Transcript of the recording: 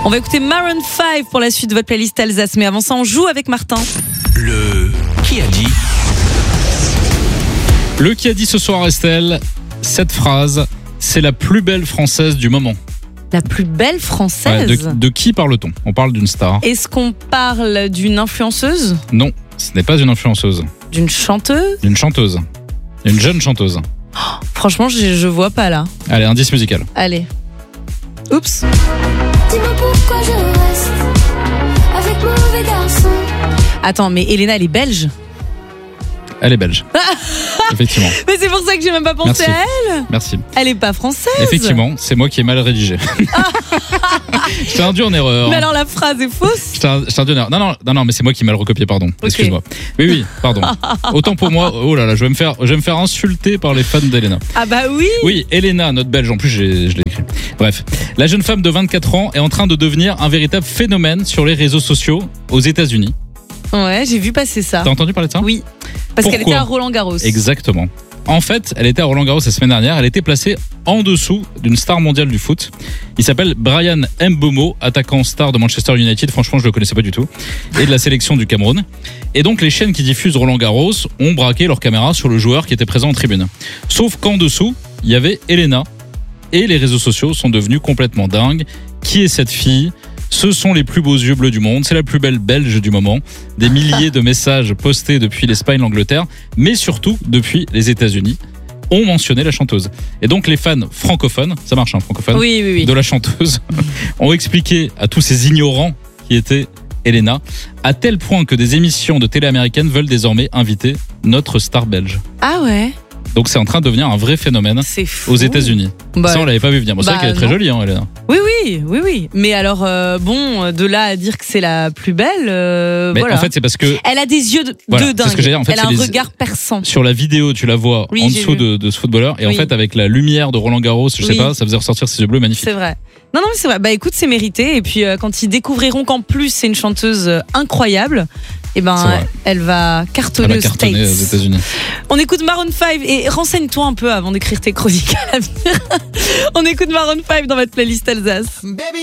On va écouter Maroon 5 pour la suite de votre playlist Alsace. Mais avant ça, on joue avec Martin. Le qui a dit. Le qui a dit ce soir, Estelle, cette phrase, c'est la plus belle française du moment. La plus belle française. Ouais, de qui parle-t-on ? On parle d'une star. Est-ce qu'on parle d'une influenceuse ? Non, ce n'est pas une influenceuse. D'une chanteuse ? Une chanteuse. Une jeune chanteuse. Franchement, je vois pas là. Allez, indice musical. Allez. Oups. Dis-moi pourquoi je reste avec mauvais garçon. Attends, mais Elena, elle est belge ? Elle est belge. Effectivement. Mais c'est pour ça que j'ai même pas pensé Merci. à elle. Merci. Elle est pas française. Effectivement, c'est moi qui ai mal rédigé. Je t'ai induit en erreur. Mais alors la phrase est fausse. Je t'ai induit en erreur. Non, mais c'est moi qui ai mal recopié, pardon. Ok. Excuse-moi. Oui, pardon. Autant pour moi. Oh là là, je vais me faire insulter par les fans d'Elena. Ah bah oui. Oui, Elena, notre belge, en plus je l'ai écrit. Bref, la jeune femme de 24 ans est en train de devenir un véritable phénomène sur les réseaux sociaux aux États-Unis. Ouais, j'ai vu passer ça. T'as entendu parler de ça ? Oui. Parce qu'elle était Pourquoi ? à Roland-Garros. Exactement. En fait, elle était à Roland-Garros la semaine dernière. Elle était placée en dessous d'une star mondiale du foot. Il s'appelle Brian Mbeumo, attaquant star de Manchester United. Franchement, je le connaissais pas du tout. Et de la sélection du Cameroun. Et donc, les chaînes qui diffusent Roland-Garros ont braqué leur caméra sur le joueur qui était présent en tribune. Sauf qu'en dessous, il y avait Elena. Et les réseaux sociaux sont devenus complètement dingues. Qui est cette fille ? Ce sont les plus beaux yeux bleus du monde, c'est la plus belle belge du moment. Des milliers de messages postés depuis l'Espagne, l'Angleterre, mais surtout depuis les États-Unis, ont mentionné la chanteuse. Et donc les fans francophones, ça marche, francophones, Oui. de la chanteuse, ont expliqué à tous ces ignorants qui étaient Elena, à tel point que des émissions de télé américaines veulent désormais inviter notre star belge. Ah ouais. Donc c'est en train de devenir un vrai phénomène C'est fou. aux États-Unis. Bah, Ça, on l'avait pas vu venir. Bon, c'est vrai qu'elle est très non. jolie, Elena. Oui. Mais alors, de là à dire que c'est la plus belle, Mais voilà. en fait, c'est parce que Elle a des yeux de Voilà, dingue. c'est ce que j'allais dire. En fait, Elle a c'est un les- regard perçant. sur la vidéo, tu la vois Oui, en j'ai dessous vu. de ce footballeur. Et en Oui. fait, avec la lumière de Roland Garros, je sais Oui. pas, ça faisait ressortir ses yeux bleus magnifiques. C'est vrai. Non, mais c'est vrai. Bah écoute, c'est mérité. Et puis, quand ils découvriront qu'en plus, c'est une chanteuse incroyable, C'est vrai. elle va cartonner Elle a aux cartonné aux States. États-Unis. On écoute Maroon 5 et renseigne-toi un peu avant d'écrire tes chroniques à l'avenir. On écoute Maroon 5 dans votre playlist Alsace. Baby,